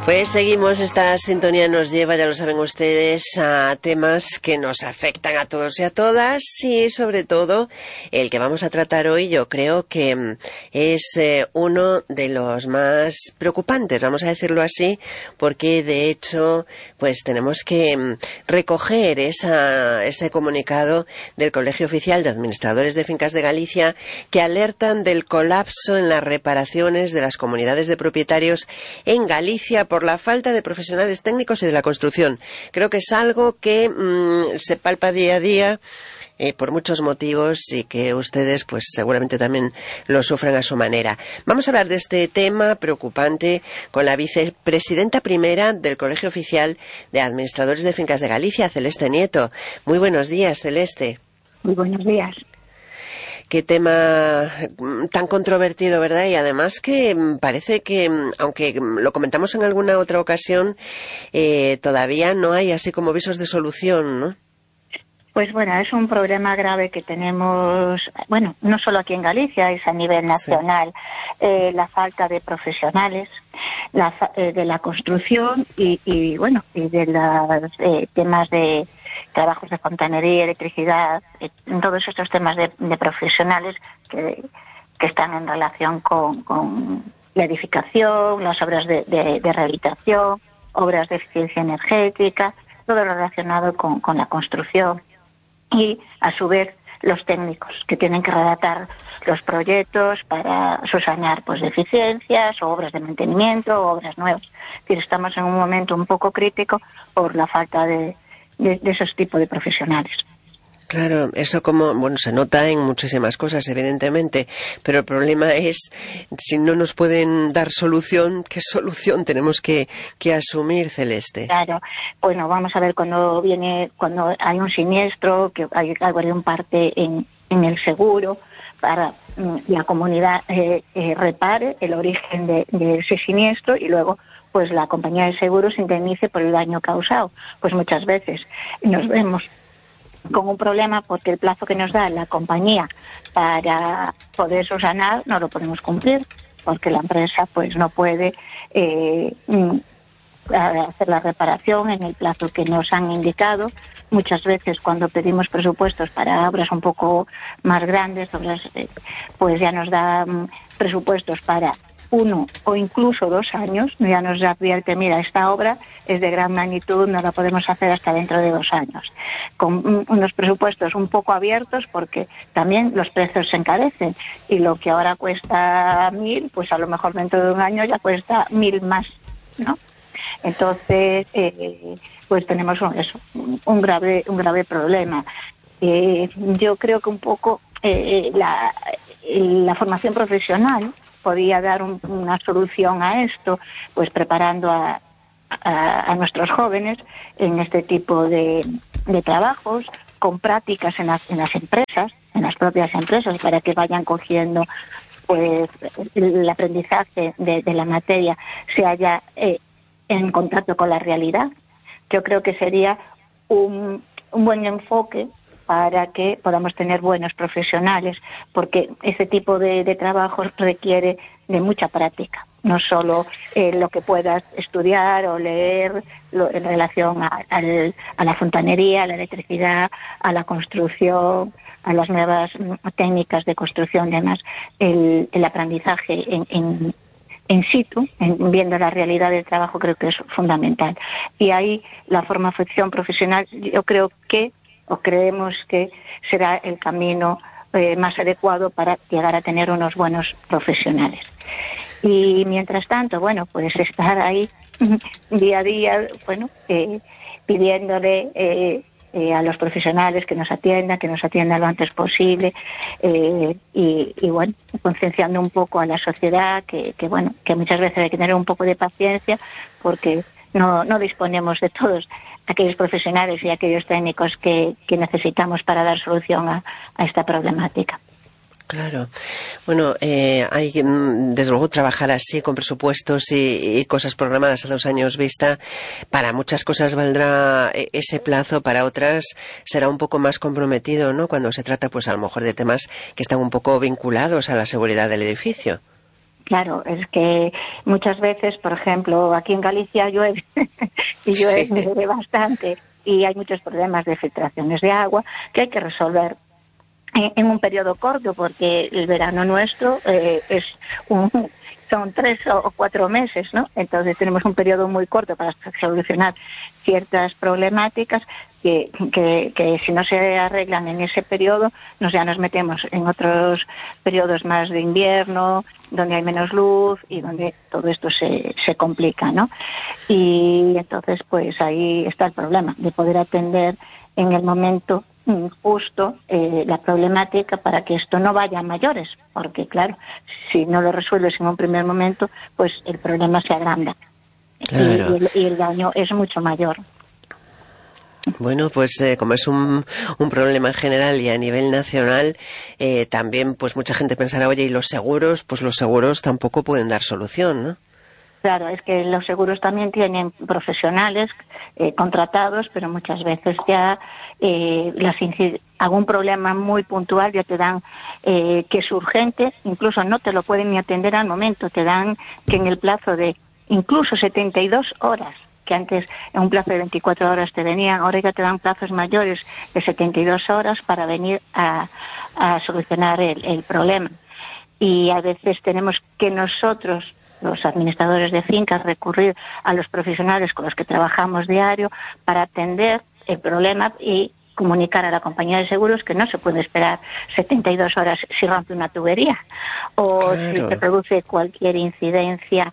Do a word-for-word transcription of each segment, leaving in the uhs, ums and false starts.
Pues seguimos, esta sintonía nos lleva, ya lo saben ustedes, a temas que nos afectan a todos y a todas, y sobre todo el que vamos a tratar hoy yo creo que es eh, uno de los más preocupantes, vamos a decirlo así, porque de hecho pues tenemos que recoger esa, ese comunicado del Colegio Oficial de Administradores de Fincas de Galicia que alertan del colapso en las reparaciones de las comunidades de propietarios en Galicia por la falta de profesionales técnicos y de la construcción. Creo que es algo que mmm, se palpa día a día eh, por muchos motivos y que ustedes pues seguramente también lo sufran a su manera. Vamos a hablar de este tema preocupante con la vicepresidenta primera del Colegio Oficial de Administradores de Fincas de Galicia, Celeste Nieto. Muy buenos días, Celeste. Muy buenos días. Qué tema tan controvertido, ¿verdad? Y además que parece que, aunque lo comentamos en alguna otra ocasión, eh, todavía no hay así como visos de solución, ¿no? Pues bueno, es un problema grave que tenemos, bueno, no solo aquí en Galicia, es a nivel nacional, sí. eh, la falta de profesionales, la, eh, de la construcción y, y bueno, y de los eh, temas de trabajos de fontanería, electricidad, eh, todos estos temas de, de profesionales que, que están en relación con, con la edificación, las obras de, de, de rehabilitación, obras de eficiencia energética, todo lo relacionado con, con la construcción. Y, a su vez, los técnicos que tienen que redactar los proyectos para subsanar pues, deficiencias o obras de mantenimiento o obras nuevas. Es decir, estamos en un momento un poco crítico por la falta de, de, de esos tipos de profesionales. Claro, eso como, bueno, se nota en muchísimas cosas, evidentemente, pero el problema es, si no nos pueden dar solución, ¿qué solución tenemos que, que asumir, Celeste? Claro, bueno, vamos a ver cuando viene, cuando hay un siniestro, que hay algo de un parte en, en el seguro, para mm, la comunidad eh, eh, repare el origen de, de ese siniestro y luego pues la compañía de seguros indemnice por el daño causado. Pues muchas veces nos vemos con un problema porque el plazo que nos da la compañía para poder subsanar no lo podemos cumplir porque la empresa pues no puede eh, hacer la reparación en el plazo que nos han indicado. Muchas veces cuando pedimos presupuestos para obras un poco más grandes, obras eh, pues ya nos dan presupuestos para uno o incluso dos años, ya nos advierte, mira, esta obra es de gran magnitud, no la podemos hacer hasta dentro de dos años. Con unos presupuestos un poco abiertos porque también los precios se encarecen y lo que ahora cuesta mil, pues a lo mejor dentro de un año ya cuesta mil más, ¿no? Entonces, eh, pues tenemos un, eso, un grave, un grave problema. Eh, yo creo que un poco eh, la, la formación profesional podía dar un, una solución a esto, pues preparando a, a, a nuestros jóvenes en este tipo de, de trabajos, con prácticas en las, en las empresas, en las propias empresas, para que vayan cogiendo pues el aprendizaje de, de la materia se haya eh, en contacto con la realidad. Yo creo que sería un, un buen enfoque para que podamos tener buenos profesionales, porque ese tipo de, de trabajo requiere de mucha práctica, no solo eh, lo que puedas estudiar o leer lo, en relación a, a, a la fontanería, a la electricidad, a la construcción, a las nuevas técnicas de construcción y demás. El, el aprendizaje en, en, en situ, en, viendo la realidad del trabajo, creo que es fundamental. Y ahí la formación profesional, yo creo que o creemos que será el camino eh, más adecuado para llegar a tener unos buenos profesionales. Y mientras tanto, bueno, pues estar ahí día a día, bueno, eh, pidiéndole eh, eh, a los profesionales que nos atiendan, que nos atiendan lo antes posible eh, y, y, bueno, concienciando un poco a la sociedad que, que, bueno, que muchas veces hay que tener un poco de paciencia porque no, no disponemos de todos aquellos profesionales y aquellos técnicos que, que necesitamos para dar solución a, a esta problemática. Claro. Bueno, eh, hay que, desde luego, trabajar así con presupuestos y, y cosas programadas a dos años vista. Para muchas cosas valdrá ese plazo, para otras será un poco más comprometido, ¿no? Cuando se trata, pues, a lo mejor de temas que están un poco vinculados a la seguridad del edificio. Claro, es que muchas veces, por ejemplo, aquí en Galicia llueve y llueve sí. bastante y hay muchos problemas de filtraciones de agua que hay que resolver en, en un periodo corto, porque el verano nuestro eh, es un, son tres o cuatro meses, ¿no? Entonces tenemos un periodo muy corto para solucionar ciertas problemáticas que, que, que si no se arreglan en ese periodo, nos ya nos metemos en otros periodos más de invierno, donde hay menos luz y donde todo esto se, se complica, ¿no? Y entonces, pues ahí está el problema, de poder atender en el momento justo eh, la problemática para que esto no vaya a mayores, porque claro, si no lo resuelves en un primer momento, pues el problema se agranda. Claro. y, y, el, y el daño es mucho mayor. Bueno, pues eh, como es un, un problema en general y a nivel nacional, eh, también pues mucha gente pensará, oye, ¿y los seguros? Pues los seguros tampoco pueden dar solución, ¿no? Claro, es que los seguros también tienen profesionales eh, contratados, pero muchas veces ya eh, las incid- algún problema muy puntual ya te dan eh, que es urgente, incluso no te lo pueden ni atender al momento, te dan que en el plazo de incluso setenta y dos horas, que antes en un plazo de veinticuatro horas te venían, ahora ya te dan plazos mayores de setenta y dos horas para venir a, a solucionar el, el problema. Y a veces tenemos que nosotros, los administradores de fincas, recurrir a los profesionales con los que trabajamos diario para atender el problema y comunicar a la compañía de seguros que no se puede esperar setenta y dos horas si rompe una tubería o claro. si se produce cualquier incidencia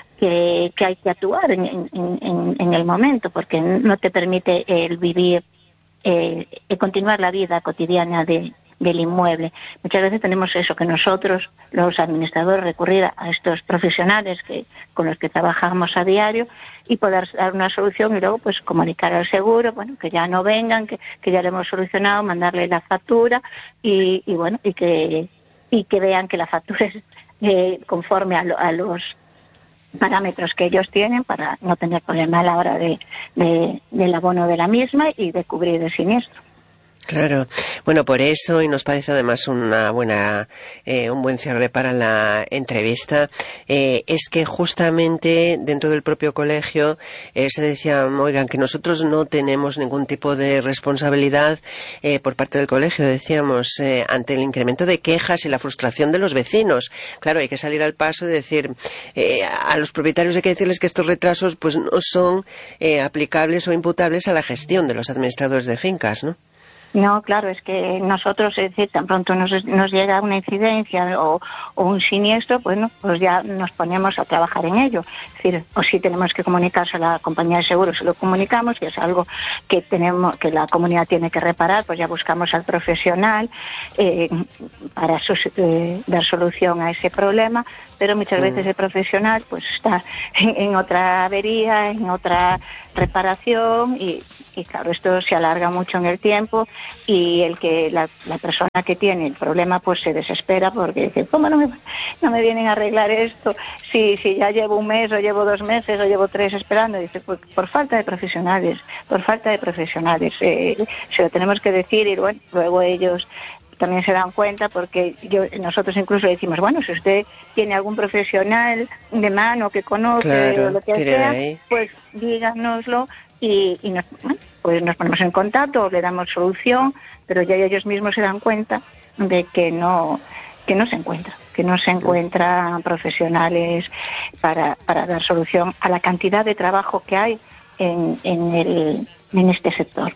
que, que hay que actuar en, en, en, en el momento, porque no te permite el vivir, eh, el continuar la vida cotidiana de del inmueble. Muchas veces tenemos eso, que nosotros, los administradores, recurrir a estos profesionales que con los que trabajamos a diario y poder dar una solución y luego pues comunicar al seguro, bueno, que ya no vengan, que, que ya lo hemos solucionado, mandarle la factura y, y bueno, y que y que vean que la factura es eh, conforme a, lo, a los parámetros que ellos tienen para no tener problema a la hora de, de del abono de la misma y de cubrir el siniestro. Claro, bueno, por eso, y nos parece además una buena, eh, un buen cierre para la entrevista, eh, es que justamente dentro del propio colegio eh, se decía, oigan, que nosotros no tenemos ningún tipo de responsabilidad eh, por parte del colegio, decíamos, eh, ante el incremento de quejas y la frustración de los vecinos. Claro, hay que salir al paso y decir, eh, a los propietarios hay que decirles que estos retrasos pues no son eh, aplicables o imputables a la gestión de los administradores de fincas, ¿no? No, claro, es que nosotros, es decir, tan pronto nos, nos llega una incidencia o, o un siniestro, bueno, pues ya nos ponemos a trabajar en ello. Es decir, o si tenemos que comunicarse a la compañía de seguros, se lo comunicamos, y es algo que tenemos, que la comunidad tiene que reparar, pues ya buscamos al profesional eh, para sus, eh, dar solución a ese problema, pero muchas veces el profesional pues está en, en otra avería, en otra reparación y, y claro, esto se alarga mucho en el tiempo y el que la, la persona que tiene el problema pues se desespera porque dice, ¿cómo no me, no me vienen a arreglar esto? Si, si ya llevo un mes o llevo dos meses o llevo tres esperando, dice, pues por falta de profesionales, por falta de profesionales, eh, se lo tenemos que decir y bueno, luego ellos también se dan cuenta porque yo nosotros incluso decimos, bueno, si usted tiene algún profesional de mano que conoce claro, o lo que sea, pues díganoslo y, y nos, bueno, pues nos ponemos en contacto, le damos solución, pero ya ellos mismos se dan cuenta de que no que no se encuentra, que no se encuentran profesionales para, para dar solución a la cantidad de trabajo que hay en, en, el, en este sector.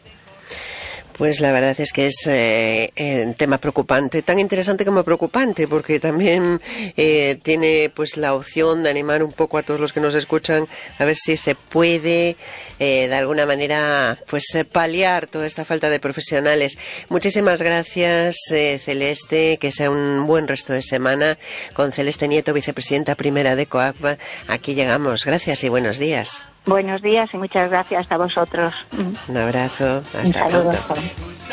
Pues la verdad es que es eh, un tema preocupante, tan interesante como preocupante, porque también eh, tiene pues la opción de animar un poco a todos los que nos escuchan a ver si se puede eh, de alguna manera pues paliar toda esta falta de profesionales. Muchísimas gracias, eh, Celeste, que sea un buen resto de semana. Con Celeste Nieto, vicepresidenta primera de COACBA, aquí llegamos. Gracias y buenos días. Buenos días y muchas gracias a vosotros. Un abrazo. Hasta pronto.